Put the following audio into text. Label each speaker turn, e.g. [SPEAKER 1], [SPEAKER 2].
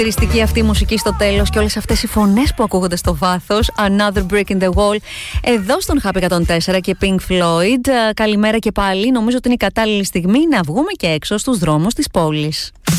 [SPEAKER 1] Χαρακτηριστική αυτή η μουσική στο τέλος και όλες αυτές οι φωνές που ακούγονται στο βάθος. Another Brick in the Wall. Εδώ στον Happy 104 και Pink Floyd. Καλημέρα και πάλι. Νομίζω ότι είναι η κατάλληλη στιγμή να βγούμε και έξω στους δρόμους της πόλης.